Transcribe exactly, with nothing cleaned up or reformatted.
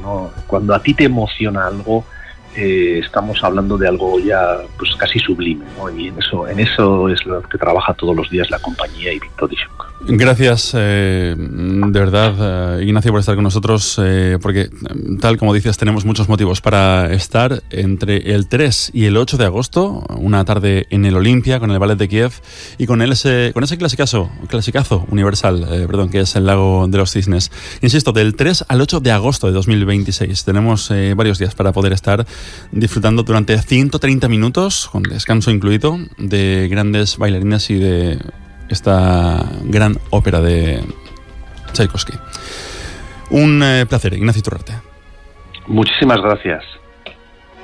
¿no? Cuando a ti te emociona algo, eh, estamos hablando de algo ya pues casi sublime, ¿no? Y en eso, en eso es lo que trabaja todos los días la compañía y Víctor Dixon. Gracias, eh, de verdad, eh, Ignacio, por estar con nosotros, eh, porque, tal como dices, tenemos muchos motivos para estar entre el tres y el ocho de agosto, una tarde en el Olimpia, con el Ballet de Kiev, y con ese, con ese clasicazo, clasicazo universal, eh, perdón, que es el Lago de los Cisnes. Insisto, del tres al ocho de agosto de dos mil veintiséis. Tenemos eh, varios días para poder estar disfrutando durante ciento treinta minutos, con descanso incluido, de grandes bailarinas y de esta gran ópera de Tchaikovsky. Un eh, placer, Ignacio Iturrate. Muchísimas gracias.